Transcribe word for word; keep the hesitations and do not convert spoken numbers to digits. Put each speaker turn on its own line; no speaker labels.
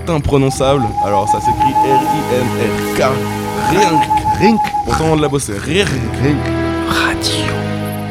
imprononçable. Alors ça s'écrit R I N R K. Rink.
Rink.
Pourtant on l'a bossé. Rink.
Rink. Radio.